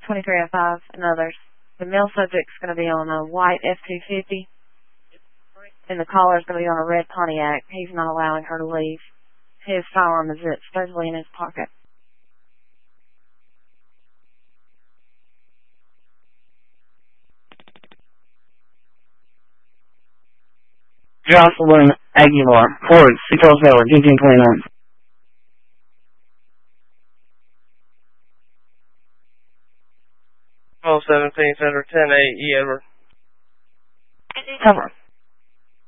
2305 and others. The male subject's going to be on a white F-250, and the caller's going to be on a red Pontiac. He's not allowing her to leave. His firearm is supposedly in his pocket. Jocelyn Aguilar, Ford, 607, 1829. Oh, 17 Center, 10-8, E. Edward. Cover.